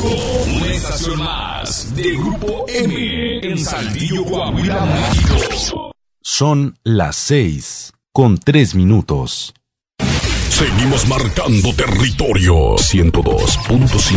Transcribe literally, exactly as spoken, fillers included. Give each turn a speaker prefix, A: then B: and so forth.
A: Una estación más de Grupo M en Saltillo, Coahuila, México.
B: Son las seis con tres minutos.
A: Seguimos marcando territorio. ciento dos punto cinco